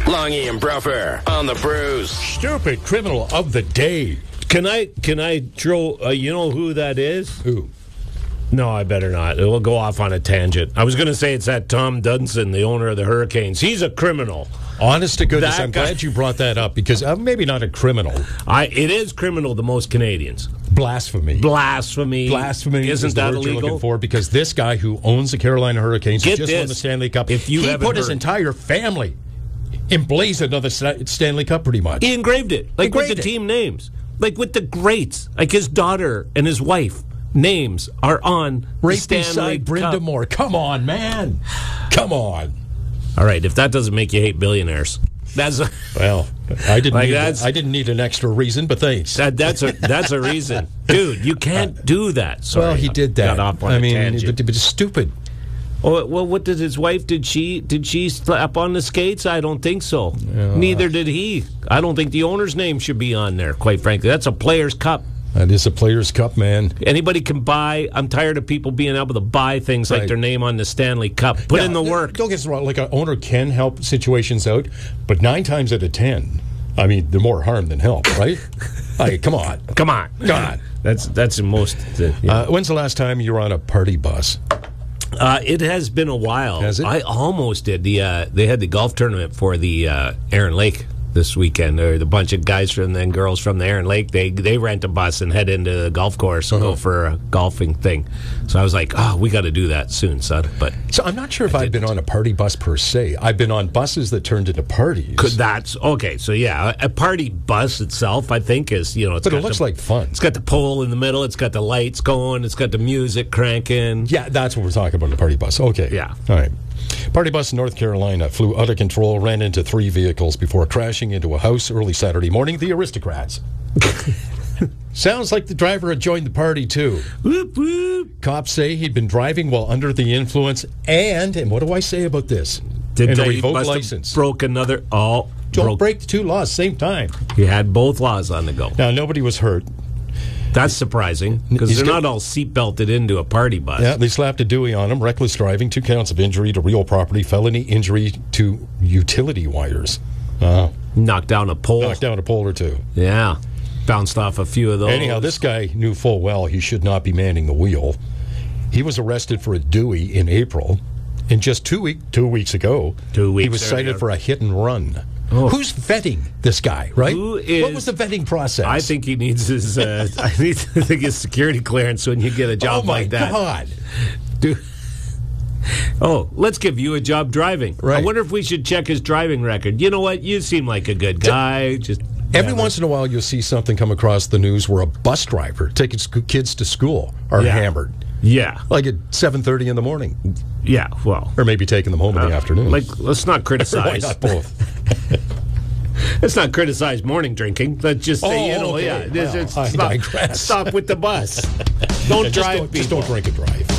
Longy and Bruffer on the Brews. Stupid criminal of the day. Can I throw, you know who that is? Who? No, I better not. It will go off on a tangent. I was going to say it's that Tom Dunson, the owner of the Hurricanes. He's a criminal. Honest to goodness, I'm guy- glad you brought that up because maybe not a criminal. It is criminal to most Canadians. Blasphemy. Blasphemy. Blasphemy Isn't is the that word you're illegal? looking for because this guy who owns the Carolina Hurricanes who Get just this. won the Stanley Cup, If you he haven't put his heard. entire family emblazoned on the Stanley Cup pretty much. He engraved it, like with Engraved the it. team names, like with the greats, like his daughter and his wife. Names are on the Right Stanley beside Brenda Cup. Moore. Come on, man. Come on. All right, if that doesn't make you hate billionaires, that's Well, I didn't Like need that's- I didn't need an extra reason, but thanks. that's a reason, dude. You can't do that. Sorry, Well, he did that. Got off on I a mean, tangent. but it's stupid. Oh, well, what did his wife? Did she slap on the skates? I don't think so. Neither did he. I don't think the owner's name should be on there. Quite frankly, that's a Players' Cup. That is a Players' Cup, man. Anybody can buy. I'm tired of people being able to buy things like Right. their name on the Stanley Cup. Put in the work. Don't get us wrong. Like an owner can help situations out, but 9 times out of 10, I mean, they're more harm than help, right? Hey, come on. Come on. God. That's the most. When's the last time you were on a party bus? It has been a while. Has it? I almost did. They had the golf tournament for the Aaron Lake this weekend. There were a bunch of guys and girls from the Aaron Lake. They rent a bus and head into the golf course and go for a golfing thing. So I was like, we got to do that soon, son. But So I'm not sure if I've been on a party bus per se. I've been on buses that turned into parties. that's okay. So yeah, a party bus itself, I think, is it's But it got looks the- like fun. It's got the pole in the middle. It's got the lights going. It's got the music cranking. Yeah, that's what we're talking about, a party bus. Okay. Yeah. All right. Party bus in North Carolina flew out of control, ran into 3 vehicles before crashing into a house early Saturday morning. The Aristocrats. Sounds like the driver had joined the party, too. Whoop, whoop. Cops say he'd been driving while under the influence and what do I say about this? And a They revoked must have license. broke another. Don't break the 2 laws same time. He had both laws on the go. Now, nobody was hurt. That's surprising because He's they're got- not all seatbelted into a party bus. Yeah, they slapped a Dewey on him. Reckless driving, 2 counts of injury to real property, felony injury to utility wires. Knocked down a pole. Knocked down a pole or 2. Yeah. Bounced off a few of those. Anyhow, this guy knew full well he should not be manning the wheel. He was arrested for a Dewey in April. And just 2 weeks ago, 2 weeks he was cited earlier. for a hit and run. Oh. Who's vetting this guy, right? Who is- What was the vetting process? I think he needs his. I think his security clearance when you get a job oh, my like that. God. Dude. Oh, let's give you a job driving. Right. I wonder if we should check his driving record. You know what? You seem like a good guy. Just Every once in a while, you'll see something come across the news where a bus driver taking kids to school are Yeah. hammered. Yeah. Like at 7:30 in the morning. Yeah. Well. Or maybe taking them home in the afternoon. Let's not Why criticize. not both? Let's not criticize morning drinking. Let's just say, Oh, okay. yeah, Well, I stop, digress. stop with the bus. Don't Just drive don't, people. just don't drink and drive.